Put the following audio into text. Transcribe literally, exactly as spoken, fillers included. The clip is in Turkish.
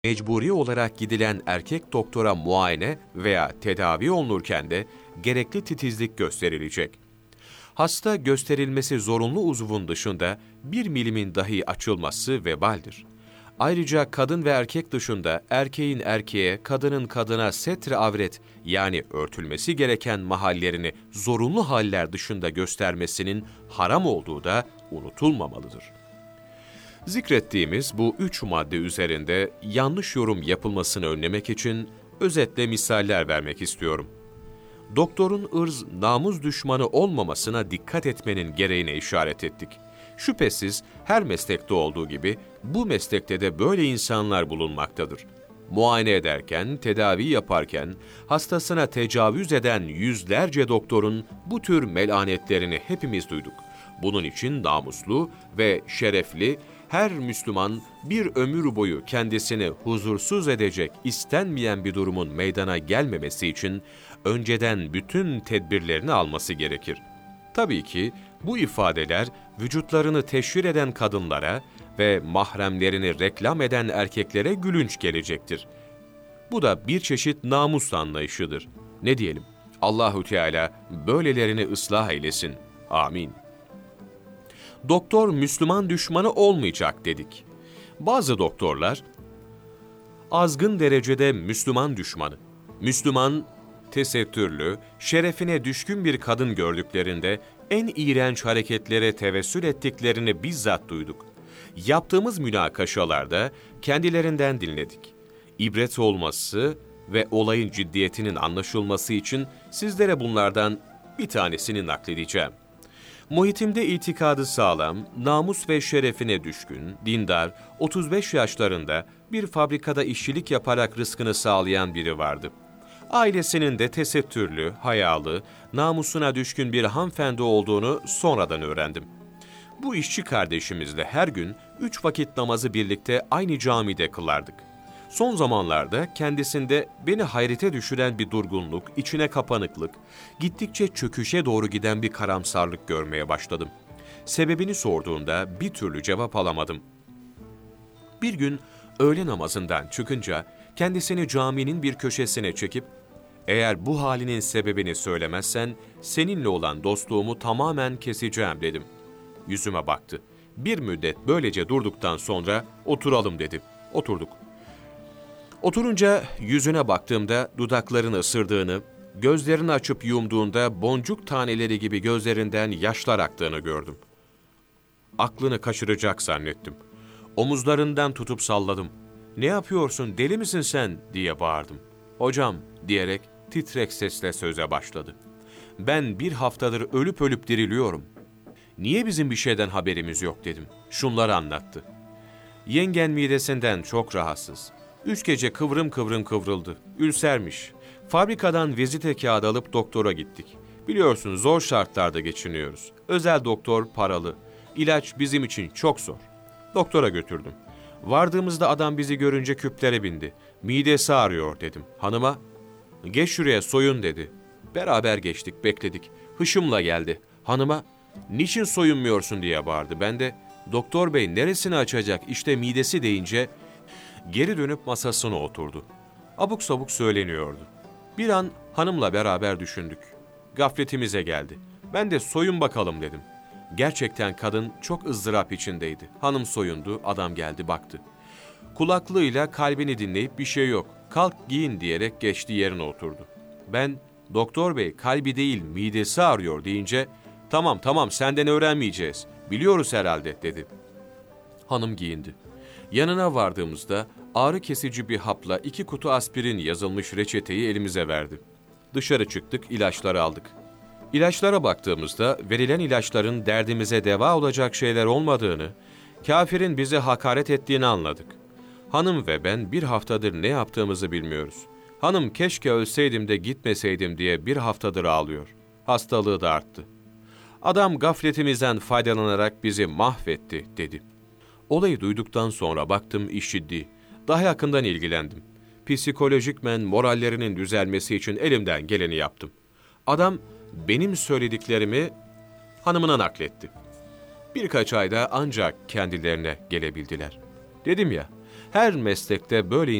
Mecburi olarak gidilen erkek doktora muayene veya tedavi olunurken de gerekli titizlik gösterilecek. Hasta gösterilmesi zorunlu uzvun dışında bir milimin dahi açılması vebaldir. Ayrıca kadın ve erkek dışında erkeğin erkeğe, kadının kadına setre avret yani örtülmesi gereken mahallerini zorunlu haller dışında göstermesinin haram olduğu da unutulmamalıdır. Zikrettiğimiz bu üç madde üzerinde yanlış yorum yapılmasını önlemek için özetle misaller vermek istiyorum. Doktorun ırz, namus düşmanı olmamasına dikkat etmenin gereğine işaret ettik. Şüphesiz her meslekte olduğu gibi bu meslekte de böyle insanlar bulunmaktadır. Muayene ederken, tedavi yaparken hastasına tecavüz eden yüzlerce doktorun bu tür melanetlerini hepimiz duyduk. Bunun için namuslu ve şerefli her Müslüman bir ömür boyu kendisini huzursuz edecek istenmeyen bir durumun meydana gelmemesi için önceden bütün tedbirlerini alması gerekir. Tabii ki bu ifadeler vücutlarını teşhir eden kadınlara ve mahremlerini reklam eden erkeklere gülünç gelecektir. Bu da bir çeşit namus anlayışıdır. Ne diyelim? Allahü Teala böylelerini ıslah eylesin. Amin. Doktor Müslüman düşmanı olmayacak dedik. Bazı doktorlar azgın derecede Müslüman düşmanı, Müslüman, tesettürlü, şerefine düşkün bir kadın gördüklerinde en iğrenç hareketlere tevessül ettiklerini bizzat duyduk. Yaptığımız münakaşalarda kendilerinden dinledik. İbret olması ve olayın ciddiyetinin anlaşılması için sizlere bunlardan bir tanesini nakledeceğim. Muhitimde itikadı sağlam, namus ve şerefine düşkün, dindar, otuz beş yaşlarında bir fabrikada işçilik yaparak rızkını sağlayan biri vardı. Ailesinin de tesettürlü, hayalı, namusuna düşkün bir hanımefendi olduğunu sonradan öğrendim. Bu işçi kardeşimizle her gün üç vakit namazı birlikte aynı camide kılardık. Son zamanlarda kendisinde beni hayrete düşüren bir durgunluk, içine kapanıklık, gittikçe çöküşe doğru giden bir karamsarlık görmeye başladım. Sebebini sorduğunda bir türlü cevap alamadım. Bir gün öğle namazından çıkınca kendisini caminin bir köşesine çekip, "Eğer bu halinin sebebini söylemezsen seninle olan dostluğumu tamamen keseceğim." dedim. Yüzüme baktı. Bir müddet böylece durduktan sonra "Oturalım." dedi. Oturduk. Oturunca yüzüne baktığımda dudaklarını ısırdığını, gözlerini açıp yumduğunda boncuk taneleri gibi gözlerinden yaşlar aktığını gördüm. Aklını kaçıracak zannettim. Omuzlarından tutup salladım. "Ne yapıyorsun, deli misin sen?" diye bağırdım. "Hocam," diyerek titrek sesle söze başladı. "Ben bir haftadır ölüp ölüp diriliyorum. Niye bizim bir şeyden haberimiz yok?" dedim. Şunları anlattı. Yengen midesinden çok rahatsız. Üç gece kıvrım kıvrım kıvrıldı. Ülsermiş. Fabrikadan vizite kağıdı alıp doktora gittik. Biliyorsun zor şartlarda geçiniyoruz. Özel doktor paralı. İlaç bizim için çok zor. Doktora götürdüm. Vardığımızda adam bizi görünce küplere bindi. "Midesi ağrıyor." dedim. Hanıma, "Geç şuraya soyun." dedi. Beraber geçtik, bekledik. Hışımla geldi. Hanıma, "Niçin soyunmuyorsun?" diye bağırdı. Ben de, "Doktor bey neresini açacak, işte midesi." deyince geri dönüp masasına oturdu. Abuk sabuk söyleniyordu. Bir an hanımla beraber düşündük. Gafletimize geldi. Ben de "Soyun bakalım." dedim. Gerçekten kadın çok ızdırap içindeydi. Hanım soyundu, adam geldi baktı. Kulaklığıyla kalbini dinleyip "Bir şey yok, kalk giyin." diyerek geçti yerine oturdu. Ben, "Doktor bey kalbi değil midesi ağrıyor." deyince "Tamam tamam senden öğrenmeyeceğiz, biliyoruz herhalde." dedi. Hanım giyindi. Yanına vardığımızda ağrı kesici bir hapla iki kutu aspirin yazılmış reçeteyi elimize verdi. Dışarı çıktık, ilaçları aldık. İlaçlara baktığımızda verilen ilaçların derdimize deva olacak şeyler olmadığını, kafirin bize hakaret ettiğini anladık. Hanım ve ben bir haftadır ne yaptığımızı bilmiyoruz. Hanım "Keşke ölseydim de gitmeseydim." diye bir haftadır ağlıyor. Hastalığı da arttı. "Adam gafletimizden faydalanarak bizi mahvetti." dedi. Olayı duyduktan sonra baktım iş ciddi. Daha yakından ilgilendim. Psikolojikmen morallerinin düzelmesi için elimden geleni yaptım. Adam benim söylediklerimi hanımına nakletti. Birkaç ayda ancak kendilerine gelebildiler. Dedim ya, Her meslekte böyle